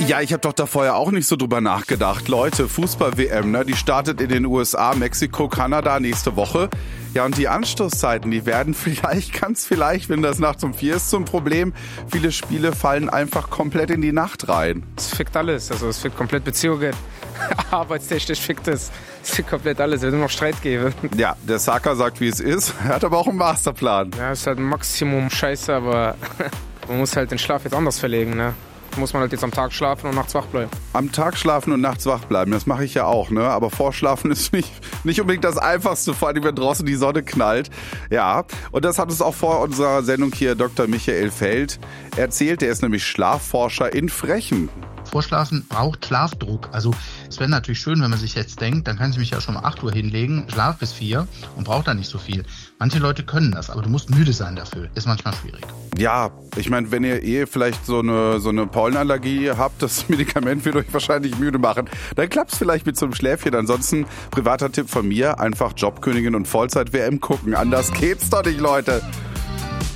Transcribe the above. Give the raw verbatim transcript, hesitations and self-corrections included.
Ja, ich habe doch da vorher auch nicht so drüber nachgedacht. Leute, Fußball-W M, ne, die startet in den U S A, Mexiko, Kanada nächste Woche. Ja, und die Anstoßzeiten, die werden vielleicht, ganz vielleicht, wenn das nachts um vier ist, zum Problem. Viele Spiele fallen einfach komplett in die Nacht rein. Es fickt alles, also es fickt komplett Beziehungen. Arbeitstechnisch fickt es. Es fickt komplett alles, es wird nur noch Streit geben. Ja, der Saka sagt, wie es ist. Er hat aber auch einen Masterplan. Ja, es ist halt ein Maximum Scheiße, aber man muss halt den Schlaf jetzt anders verlegen, ne? Muss man halt jetzt am Tag schlafen und nachts wach bleiben. Am Tag schlafen und nachts wach bleiben, das mache ich ja auch, ne? Aber vorschlafen ist nicht, nicht unbedingt das Einfachste, vor allem wenn draußen die Sonne knallt. Ja, und das hat uns auch vor unserer Sendung hier Doktor Michael Feld erzählt. Er ist nämlich Schlafforscher in Frechen. Vorschlafen braucht Schlafdruck. Also es wäre natürlich schön, wenn man sich jetzt denkt, dann kann ich mich ja schon um acht Uhr hinlegen, schlaf bis vier und braucht dann nicht so viel. Manche Leute können das, aber du musst müde sein dafür. Ist manchmal schwierig. Ja, ich meine, wenn ihr eh vielleicht so eine, so eine Pollenallergie habt, das Medikament wird euch wahrscheinlich müde machen, dann klappt's vielleicht mit so einem Schläfchen. Ansonsten, privater Tipp von mir, einfach Jobkönigin und Vollzeit-W M gucken. Anders geht's doch nicht, Leute.